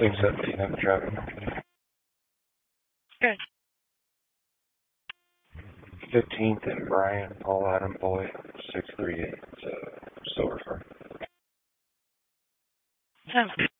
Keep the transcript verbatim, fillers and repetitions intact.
six seventeen, I'm driving. Good. fifteenth and Brian, Paul Adam Boy, six three eight, uh, Silver Fir. Sounds good.